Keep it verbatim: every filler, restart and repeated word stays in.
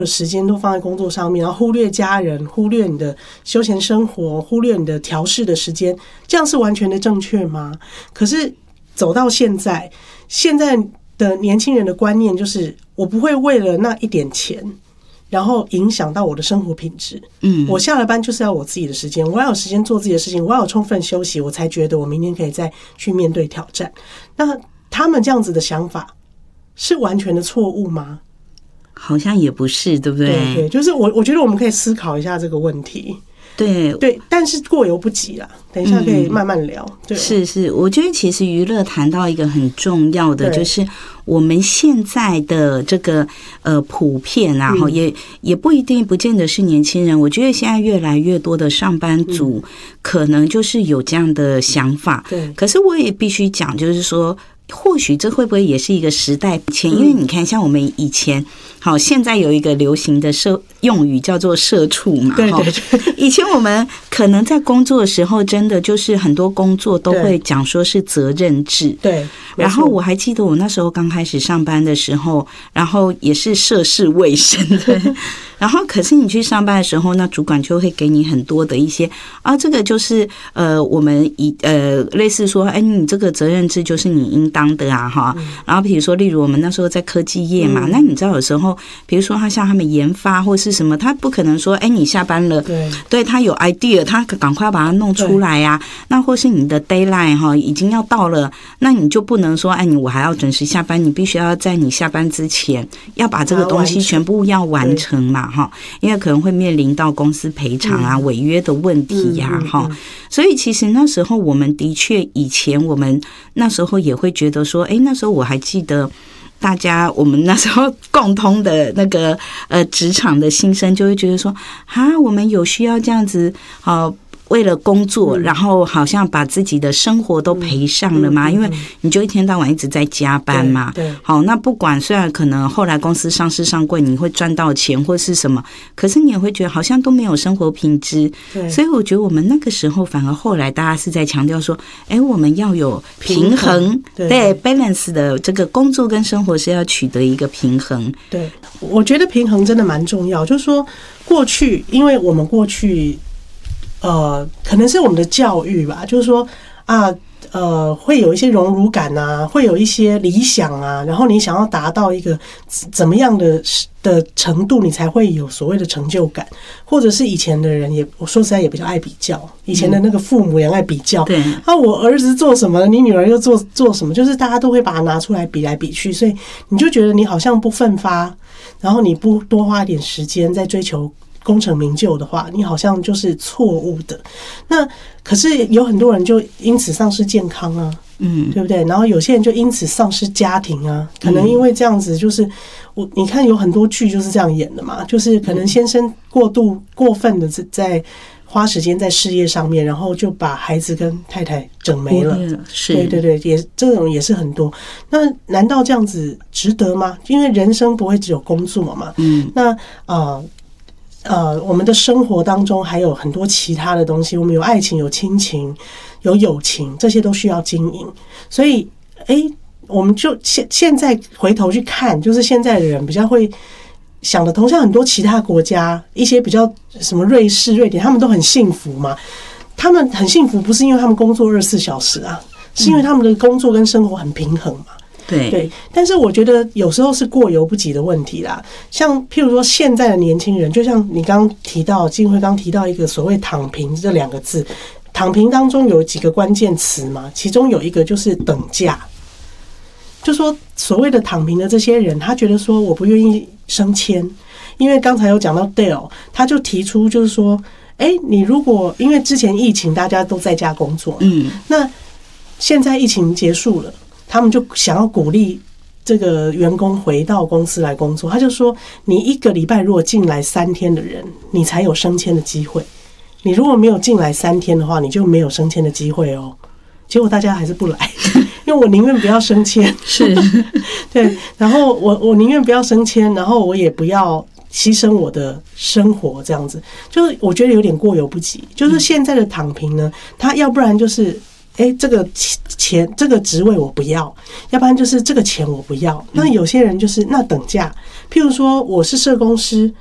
时间都放在工作上面，然后忽略家人，忽略你的休闲生活，忽略你的调适的时间，这样是完全的正确吗？可是走到现在，现在的年轻人的观念就是，我不会为了那一点钱，然后影响到我的生活品质。嗯，我下了班就是要我自己的时间，我要有时间做自己的事情，我要有充分休息，我才觉得我明天可以再去面对挑战。那他们这样子的想法是完全的错误吗？ 好像也不是，对不对？ 对对，就是我我觉得我们可以思考一下这个问题。 对对，但是过犹不及啦，等一下可以慢慢聊。嗯、对， 是是，我觉得其实娱乐谈到一个很重要的，就是我们现在的这个呃普遍啊，嗯、也也不一定不见得是年轻人。我觉得现在越来越多的上班族可能就是有这样的想法。对、嗯，可是我也必须讲，就是说。或许这会不会也是一个时代前？因为你看，像我们以前，好，现在有一个流行的社用语叫做社畜嘛。对对对。以前我们可能在工作的时候，真的就是很多工作都会讲说是责任制。对。然后我还记得我那时候刚开始上班的时候，然后也是涉世未深的。然后，可是你去上班的时候，那主管就会给你很多的一些啊，这个就是呃，我们以呃类似说，哎，你这个责任制就是你应当的啊，哈。然后比如说，例如我们那时候在科技业嘛，那你知道有时候，比如说他像他们研发或是什么，他不可能说，哎，你下班了，对，对他有 idea， 他赶快把它弄出来呀、啊。那或是你的 deadline 哈已经要到了，那你就不能说，哎，你我还要准时下班，你必须要在你下班之前要把这个东西全部要完成嘛。因为可能会面临到公司赔偿啊、违约的问题呀、啊，哈、嗯嗯嗯，所以其实那时候我们的确，以前我们那时候也会觉得说，哎，那时候我还记得大家，我们那时候共通的那个呃职场的心声，就会觉得说，啊，我们有需要这样子，好。为了工作，然后好像把自己的生活都赔上了嘛，因为你就一天到晚一直在加班嘛。对，好，那不管虽然可能后来公司上市上柜，你会赚到钱或是什么，可是你也会觉得好像都没有生活品质。对，所以我觉得我们那个时候反而后来大家是在强调说，哎，我们要有平衡，对 balance 的这个工作跟生活是要取得一个平衡。 对，我觉得平衡真的蛮重要，就是说过去，因为我们过去。呃，可能是我们的教育吧，就是说啊，呃，会有一些荣辱感啊，会有一些理想啊，然后你想要达到一个怎么样的的程度，你才会有所谓的成就感，或者是以前的人也，我说实在也比较爱比较，以前的那个父母也爱比较，对、嗯，啊，我儿子做什么，你女儿又做做什么，就是大家都会把它拿出来比来比去，所以你就觉得你好像不奋发，然后你不多花一点时间在追求。功成名就的话，你好像就是错误的。那可是有很多人就因此丧失健康啊，嗯，对不对？然后有些人就因此丧失家庭啊，可能因为这样子，就是我你看有很多剧就是这样演的嘛，就是可能先生过度过分的在花时间在事业上面，然后就把孩子跟太太整没了。是，对对对，也这种也是很多。那难道这样子值得吗？因为人生不会只有工作嘛，嗯，那呃。呃，我们的生活当中还有很多其他的东西，我们有爱情、有亲情、有友情，这些都需要经营。所以，哎，我们就现现在回头去看，就是现在的人比较会想得通，像很多其他国家，一些比较什么瑞士、瑞典，他们都很幸福嘛。他们很幸福，不是因为他们工作二十四小时啊，是因为他们的工作跟生活很平衡嘛。对对，但是我觉得有时候是过犹不及的问题啦。像譬如说现在的年轻人，就像你刚刚提到，金辉刚提到一个所谓躺平这两个字，躺平当中有几个关键词嘛，其中有一个就是等价。就说所谓的躺平的这些人，他觉得说我不愿意升迁，因为刚才有讲到 Dale， 他就提出就是说，哎，你如果因为之前疫情大家都在家工作，嗯，那现在疫情结束了。他们就想要鼓励这个员工回到公司来工作，他就说：你一个礼拜如果进来三天的人，你才有升迁的机会；你如果没有进来三天的话，你就没有升迁的机会哦。结果大家还是不来，因为我宁愿不要升迁，是对，然后我我宁愿不要升迁，然后我也不要牺牲我的生活，这样子，就是我觉得有点过犹不及。就是现在的躺平呢，他要不然就是。 哎、欸，这个钱这个职位我不要，要不然就是这个钱我不要。那有些人就是那等价，譬如说我是社工师，